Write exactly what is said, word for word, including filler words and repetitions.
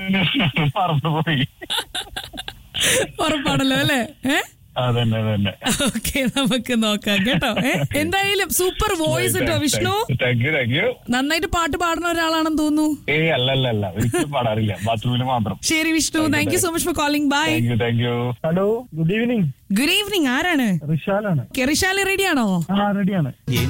മറന്നുപോയി. ഉറപ്പാണല്ലോ അല്ലേ? ഏ അതന്നെ അതന്നെ. ഓക്കെ, നമുക്ക് നോക്കാം കേട്ടോ. ഏ എന്തായാലും സൂപ്പർ വോയിസ് കേട്ടോ Vishnu. Thank you thank you. നന്നായിട്ട് പാട്ട് പാടുന്ന ഒരാളാണെന്ന് തോന്നുന്നു. ഏയ് അല്ല അല്ല അല്ല ഒരിക്കലും പാടാറില്ല, ബാത്റൂമിൽ മാത്രം. ശരി Vishnu, thank you so much for calling. By. Thank you thank you. Hello, good evening. Good evening. ആരാണ്? റിഷാലാണ്. കെറിഷാല് റെഡിയാണോ? ആ റെഡിയാണ്.